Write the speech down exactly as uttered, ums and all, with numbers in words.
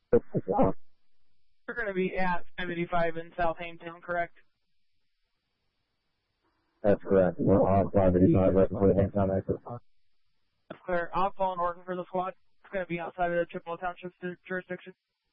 We're going to be at seventy-five in Southampton, correct? That's correct. We're on five eighty-five right before the Hamptown exit. That's clear. I'll call an order for the squad. It's going to be outside of the Chippewa Township jurisdiction.